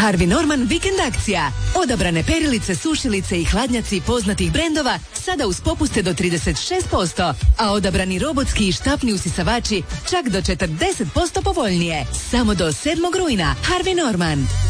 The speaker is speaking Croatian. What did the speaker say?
Harvey Norman vikend akcija. Odabrane perilice, sušilice i hladnjaci poznatih brendova sada uz popuste do 36%, a odabrani robotski i štapni usisavači čak do 40% povoljnije. Samo do 7. rujna. Harvey Norman.